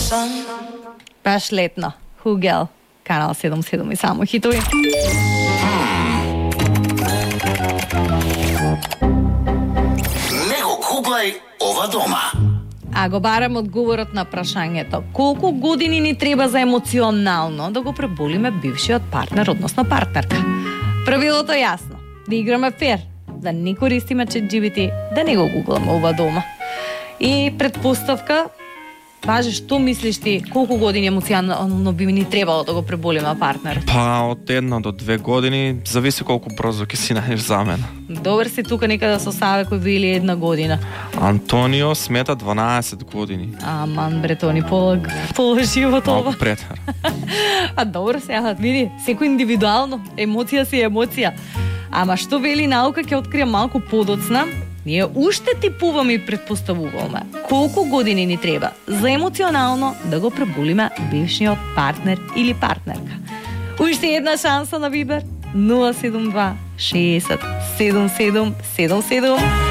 Баш летно. Хугел. Канал 77 и само хитови. Не го гуглај ова дома. А го барам одговорот на прашањето. Колку години ни треба за емоционално да го преболиме бившиот партнер, односно партнерка? Правилото е јасно. Да играме фер, да не користиме ChatGPT, да не го гугламе ова дома. И предпоставка, важи, што мислиш ти, колку години емоционално би ни требало да го преболиме партнер? Па од 1 до 2 години, зависи колку брзо ќе си најдеш замена. Добар си тука некаде со Саве кој вели 1 година. Антонио смета 12 години. Аман бре, Тони, положи во това. Малку претер. А добро сега, види, секој индивидуално, емоција си емоција. Ама што вели наука ќе открие малку подоцна, ние уште типуваме и предпоставуваме колку години ни треба за емоционално да го преболиме бившиот партнер или партнерка. Уште една шанса на Вибер 072 60 77 77